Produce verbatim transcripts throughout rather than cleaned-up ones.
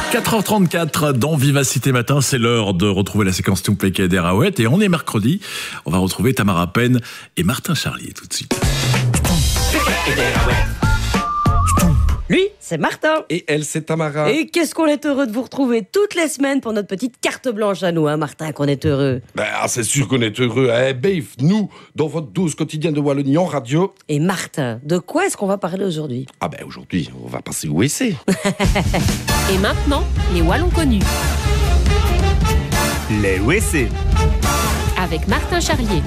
quatre heures trente-quatre dans Vivacité Matin, c'est l'heure de retrouver la séquence Tumpek et Derawet. Et on est mercredi, on va retrouver Tamara Penn et Martin Charlier tout de suite. Lui, c'est Martin. Et elle, c'est Tamara. Et qu'est-ce qu'on est heureux de vous retrouver toutes les semaines pour notre petite carte blanche à nous, hein, Martin, qu'on est heureux. Ben, c'est sûr qu'on est heureux. Hein, Beif, nous, dans votre dose quotidienne de Wallonie en radio. Et Martin, de quoi est-ce qu'on va parler aujourd'hui? Ah ben, aujourd'hui, on va passer au W C. Et maintenant, les Wallons connus. Les W C. Avec Martin Charlier.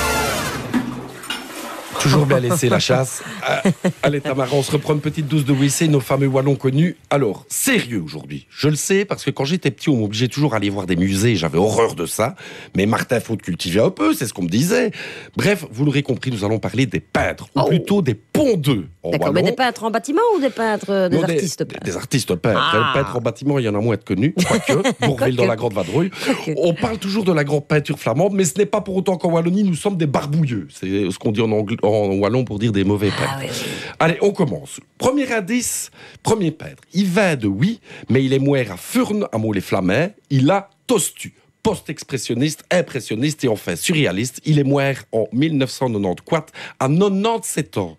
Toujours bien laissé la chasse. Euh, allez Tamara, on se reprend une petite dose de W C, nos fameux Wallons connus. Alors, sérieux aujourd'hui. Je le sais, parce que quand j'étais petit, on m'obligeait toujours à aller voir des musées. J'avais horreur de ça. Mais Martin, faut te cultiver un peu, c'est ce qu'on me disait. Bref, vous l'aurez compris, nous allons parler des peintres. Ou Oh. plutôt des pondeux. en D'accord, wallon. mais des peintres en bâtiment ou des peintres, euh, des Non, artistes peintres? Des artistes peintres. Ah. Les peintres en bâtiment, il y en a moins de connus. Quoique, Bourville dans la Grande Vadrouille. Quoique. On parle toujours de la grande peinture flamande, mais ce n'est pas pour autant qu'en Wallonie, nous sommes des barbouilleux. C'est ce qu'on dit en, angl- en wallon pour dire des mauvais peintres. Ah oui, oui. Allez, on commence. Premier indice, premier peintre. Il va de oui, mais il est mouer à Furne, à mot les Flamands. Il a tostu. Post-expressionniste, impressionniste et enfin surréaliste. Il est mouer en mille neuf cent quatre-vingt-quatorze à quatre-vingt-dix-sept ans.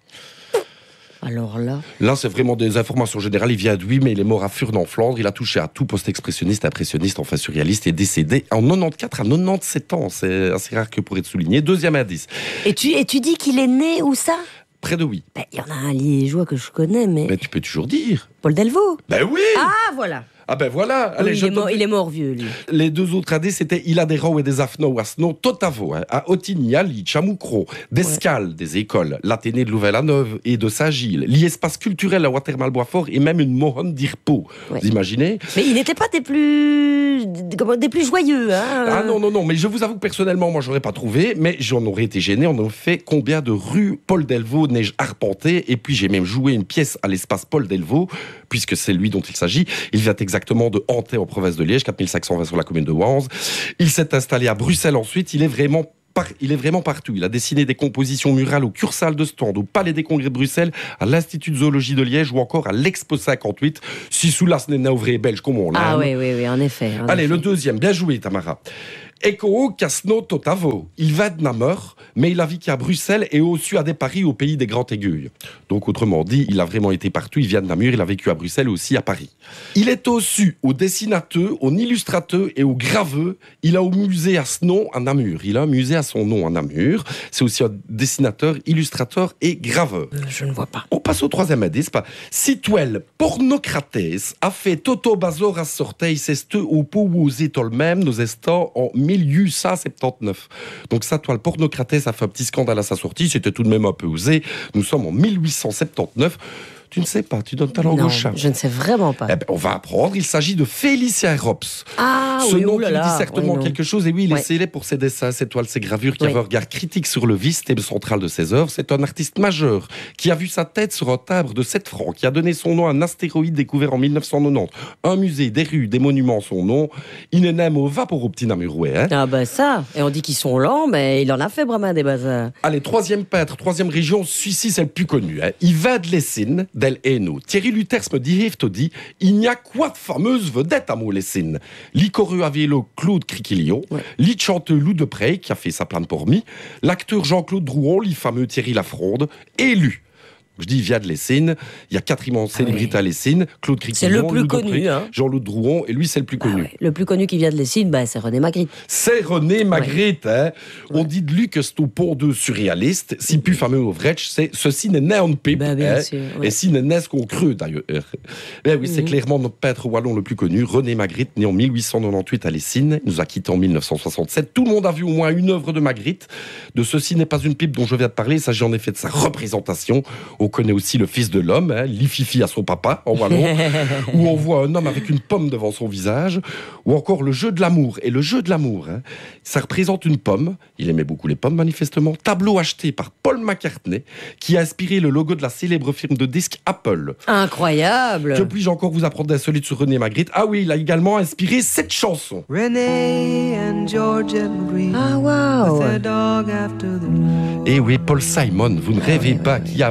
Alors là... Là, c'est vraiment des informations générales. Il vient de oui, mais il est mort à Furne en Flandre. Il a touché à tout, post-expressionniste, impressionniste, enfin surréaliste, et décédé en quatre-vingt-quatorze à quatre-vingt-dix-sept ans. C'est assez rare que pour être souligné. Deuxième indice, Et tu, et tu dis qu'il est né où ça? près de oui. Ben, il y en a un liégeois que je connais, mais... Mais tu peux toujours dire. Paul Delvaux. Ben oui. Ah, voilà. Ah ben voilà. Allez, Oui, je il, est mort, te- il est mort vieux, lui. Les deux autres indices, c'était il a des rangs et des afnos à Sno, Totavo, hein, à Otigny, Chamoukro, d'Escales, des écoles, l'Athénée de Louvain-la-Neuve et de Saint-Gilles, l'espace culturel à Watermal-Boisfort et même une Mohon d'Irpo. Ouais. Vous imaginez? Mais il n'était pas des plus... des- comment- des plus joyeux, hein. Ah non, non, non, mais je vous avoue que personnellement, moi, j'aurais pas trouvé, mais j'en aurais été gêné. On a fait combien de rues Paul Delvaux n'ai-je arpenté? Et puis, j'ai même joué une pièce à l'espace Paul Delvaux, puisque c'est lui dont il s'agit. Il vient exactement de Hantais, en province de Liège, quatre mille cinq cent vingt sur la commune de Wanze. Il s'est installé à Bruxelles ensuite. Il est vraiment par- il est vraiment partout. Il a dessiné des compositions murales au Cursal de Stand, au Palais des Congrès de Bruxelles, à l'Institut de Zoologie de Liège ou encore à l'Expo cinquante-huit. Si sous là, ce n'est vrai belge comme on l'aime. Ah oui, oui, oui, en effet. en Allez, effet. le deuxième, bien joué Tamara. Eko Casno Totavo. Il va de Namur, mais il a vécu à Bruxelles et au sud à Paris, au pays des Grands Aiguilles. Donc, autrement dit, il a vraiment été partout. Il vient de Namur, il a vécu à Bruxelles et aussi à Paris. Il est au sud, au dessinateur, au illustrateur et au graveur. Il a au musée à ce nom à Namur. Il a un musée à son nom à Namur. C'est aussi un dessinateur, illustrateur et graveur. Euh, Je ne vois pas. On passe au troisième indice. Situel pornocrates a fait Toto Bazor à sorteil c'est au Powosé même nos estants en mille huit cent soixante-dix-neuf. Donc ça, toi, le pornocrates a fait un petit scandale à sa sortie. C'était tout de même un peu osé. Nous sommes en mille huit cent soixante-dix-neuf. Tu ne sais pas, tu donnes ta langue Non, au chat. je ne sais vraiment pas. Eh ben, on va apprendre. Il s'agit de Félicien Rops. Ah Ce oui, nom qui oulala. lui dit certainement Ouais, non. quelque chose. Et oui, il est Ouais. célèbre pour ses dessins, ses toiles, ses gravures, qui Oui. avait un regard critique sur le vice, thème central de ses œuvres. C'est un artiste majeur qui a vu sa tête sur un timbre de sept francs, qui a donné son nom à un astéroïde découvert en mille neuf cent quatre-vingt-dix. Un musée, des rues, des monuments à son nom. Il n'est même au vapor au petit Namuroué. Hein. Ah ben ça, et on dit qu'ils sont lents, mais il en a fait Brahma des bazars. Allez, troisième peintre, troisième région, celui-ci c'est le plus connu. Hein. Il va de Lessine, del Hainaut. Thierry Luters me dit, te dit, il n'y a quoi de fameuse vedette à Mots-Lessine. L'Icoreux Aviello Claude Criquillon, Ouais. l'Ichanteux Lou de Prey, qui a fait sa plane pour mi, l'acteur Jean-Claude Drouon, le fameux Thierry Lafronde, élu. Je dis via de Lessine, il y a quatre immenses Ah célébrités oui. à Lessine, Claude Criquillon, C'est le plus Lou de connu, Prey, hein. Jean-Claude Drouon, et lui c'est le plus Ah connu. ouais. Le plus connu qui vient de Lessine, bah, c'est René Magritte. C'est René Magritte. Hein. On dit de lui que c'est au pont de surréaliste. Si plus fameux au Vretch, c'est ceci n'est né en pipe. Bah, bien hein. sûr, ouais. Et si n'est n'est ce qu'on creux d'ailleurs. Ben oui, c'est Mhm. clairement notre peintre wallon le plus connu, René Magritte, né en mille huit cent quatre-vingt-dix-huit à Lessine. Il nous a quittés en mille neuf cent soixante-sept. Tout le monde a vu au moins une œuvre de Magritte. De Ceci n'est pas une pipe dont je viens de parler. Il s'agit en effet de sa représentation. On connaît aussi Le Fils de l'homme, hein, Lififi à son papa en wallon, où on voit un homme avec une pomme devant son visage, ou encore Le Jeu de l'amour. Et le Jeu de l'amour, hein, ça représente une pomme. Il aimait beaucoup les pommes, manifestement. Tableau acheté par Paul McCartney, qui a inspiré le logo de la célèbre firme de disques Apple. Incroyable. Que puis-je encore vous apprendre d'insolite sur René Magritte? Ah oui, il a également inspiré cette chanson. Renee and George Henry. Ah With waouh. their dog after the moon. Et oui, Paul Simon, vous ne rêvez pas, qui a appelé sa chanson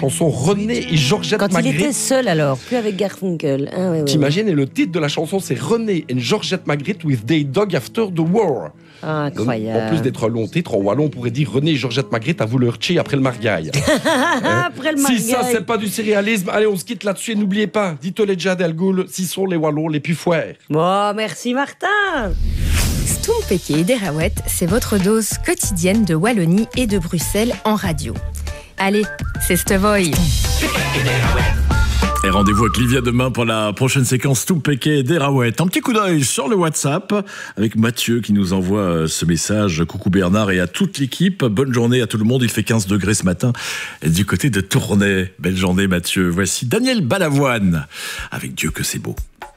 chanson René et Georgette Quand Magritte. il était seul alors, plus avec Garfunkel. Ah, ouais, ouais, T'imagines, et le titre de la chanson, c'est René et Georgette Magritte with They Dog After the War. Ah, Donc, incroyable. en plus d'être un long titre, en wallon, on pourrait dire René et Georgette Magritte a voulu leur chier après le margaille. Après le Si mariage. ça, c'est pas du surréalisme, allez, on se quitte là-dessus et n'oubliez pas, dites-le déjà Delgoul, si sont les wallons les plus foires. Bon, merci Martin. Stompeke et Derawet, c'est votre dose quotidienne de Wallonie et de Bruxelles en radio. Allez, c'est Stevoy. Et rendez-vous avec Livia demain pour la prochaine séquence Stompeke et Derawet. Un petit coup d'œil sur le WhatsApp avec Mathieu qui nous envoie ce message. Coucou Bernard et à toute l'équipe. Bonne journée à tout le monde. Il fait quinze degrés ce matin du côté de Tournai. Belle journée Mathieu. Voici Daniel Balavoine avec Dieu que c'est beau.